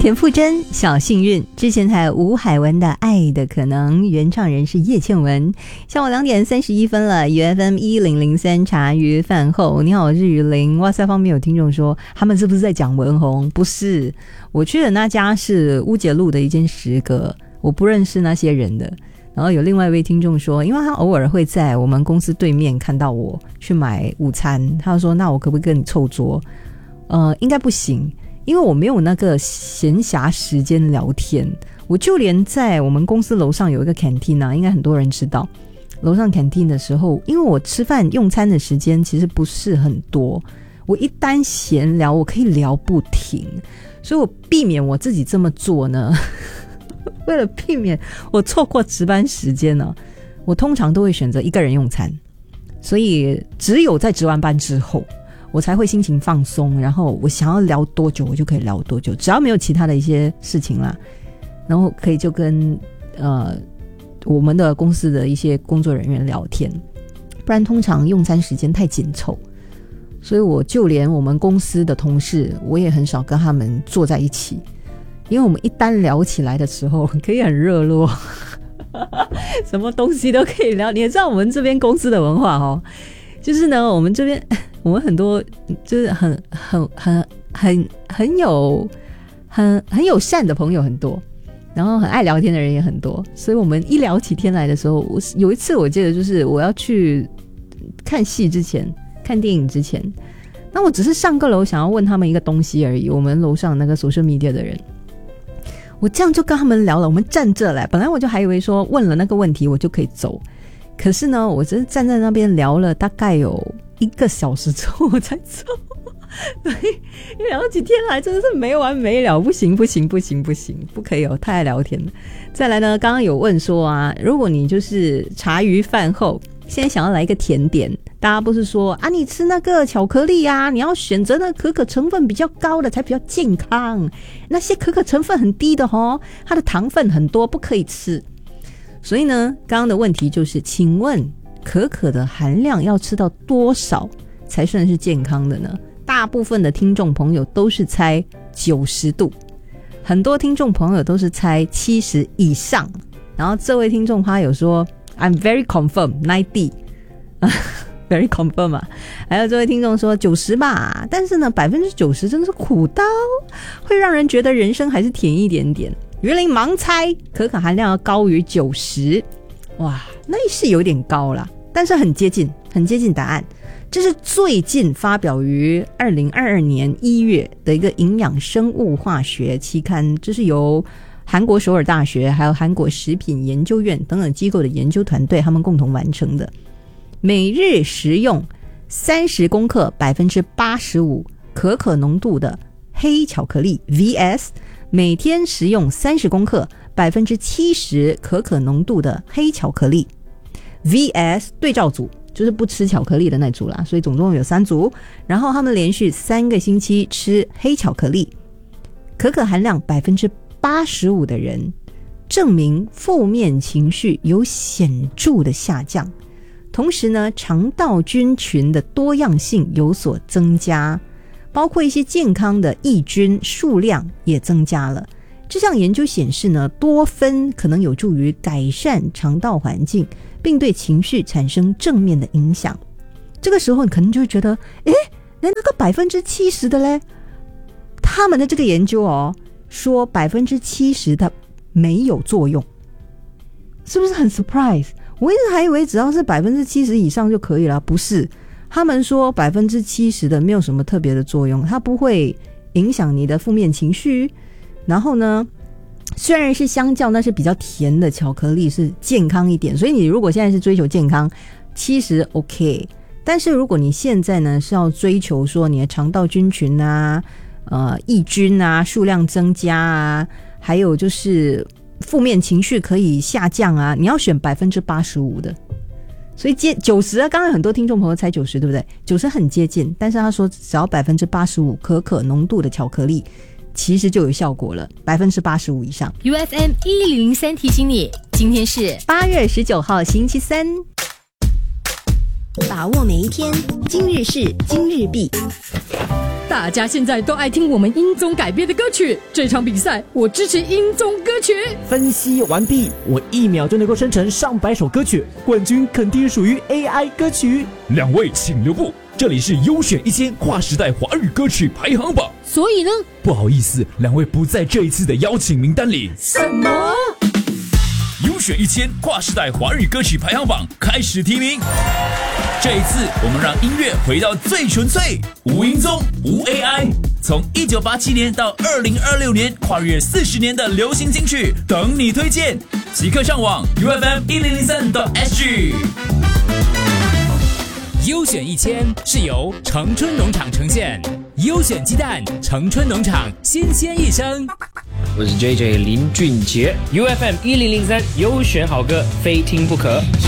田馥甄小幸运，之前还有吴海文的爱的可能，原唱人是叶倩文。下午2点31分了 ，UFM 1003茶余饭后，你好，我是雨林。哇塞，方面有听众说他们是不是在讲文红？不是，我去的那家是乌节路的一间食阁，我不认识那些人的。然后有另外一位听众说，因为他偶尔会在我们公司对面看到我去买午餐，他说那我可不可以跟你凑桌？应该不行。因为我没有那个闲暇时间聊天，我就连在我们公司楼上有一个 canteen 啊，应该很多人知道。楼上 canteen 的时候，因为我吃饭用餐的时间其实不是很多，我一旦闲聊我可以聊不停，所以我避免我自己这么做呢为了避免我错过值班时间呢，我通常都会选择一个人用餐，所以只有在值完班之后我才会心情放松，然后我想要聊多久我就可以聊多久，只要没有其他的一些事情啦，然后可以就跟我们的公司的一些工作人员聊天，不然通常用餐时间太紧凑，所以我就连我们公司的同事我也很少跟他们坐在一起，因为我们一旦聊起来的时候可以很热络什么东西都可以聊。你也知道我们这边公司的文化哦，就是呢我们这边我们很多就是很友善的朋友很多，然后很爱聊天的人也很多，所以我们一聊起天来的时候，有一次我记得就是我要去看戏之前，看电影之前，那我只是上个楼想要问他们一个东西而已，我们楼上那个 social media 的人，我这样就跟他们聊了，我们站这来，本来我就还以为说问了那个问题我就可以走，可是呢我只是站在那边聊了大概有1个小时之后我才走聊起天来真的是没完没了，不行，不可以哦，太爱聊天了。再来呢，刚刚有问说啊，如果你就是茶余饭后现在想要来一个甜点，大家不是说啊你吃那个巧克力啊，你要选择那可可成分比较高的才比较健康，那些可可成分很低的哦，它的糖分很多不可以吃。所以呢刚刚的问题就是，请问可可的含量要吃到多少才算是健康的呢？大部分的听众朋友都是猜90度，很多听众朋友都是猜70以上，然后这位听众他有说 I'm very confirm 90very confirm 啊，还有这位听众说90吧，但是呢90%真的是苦刀，会让人觉得人生还是甜一点点。云林盲猜可可含量要高于90，哇，那是有点高啦，但是很接近答案。这是最近发表于2022年1月的一个营养生物化学期刊，这是由韩国首尔大学还有韩国食品研究院等等机构的研究团队他们共同完成的。每日食用30公克 85% 可可浓度的黑巧克力 vs 每天食用30公克 70% 可可浓度的黑巧克力 vs 对照组，就是不吃巧克力的那组啦，所以总共有3组，然后他们连续3个星期吃黑巧克力，可可含量 85% 的人证明负面情绪有显著的下降，同时呢肠道菌群的多样性有所增加，包括一些健康的益菌数量也增加了。这项研究显示呢，多酚可能有助于改善肠道环境，并对情绪产生正面的影响。这个时候你可能就会觉得，那个 70% 的嘞，他们的这个研究说 70% 的没有作用，是不是很 surprise？ 我一直还以为只要是 70% 以上就可以了，不是，他们说 70% 的没有什么特别的作用，它不会影响你的负面情绪。然后呢虽然是相较那是比较甜的巧克力是健康一点，所以你如果现在是追求健康70 OK， 但是如果你现在呢是要追求说你的肠道菌群啊益菌啊数量增加啊，还有就是负面情绪可以下降啊，你要选 85% 的。所以90啊，刚才很多听众朋友猜90对不对？90很接近，但是他说只要 85% 可可浓度的巧克力其实就有效果了， 85% 以上。 UFM 1003提醒你，今天是 8月19号星期三， 把握每一天，今日事今日毕。 大家现在都爱听我们音综改编的歌曲，这场比赛我支持音综歌曲。 分析完毕，我1秒就能够生成上百首歌曲，冠军肯定属于 AI 歌曲。 两位请留步，这里是优选1000跨时代华语歌曲排行榜。 所以呢， 不好意思，两位不在这一次的邀请名单里。 什么？ 优选1000跨时代华语歌曲排行榜开始提名。这一次，我们让音乐回到最纯粹，无音综，无 AI。从1987年到2026年，跨越40年的流行金曲，等你推荐。即刻上网 UFM1003.SG。 优选1000是由城春农场呈现，优选鸡蛋，城春农场新鲜一生。 我是 JJ 林俊杰 ，UFM1003优选好歌，非听不可。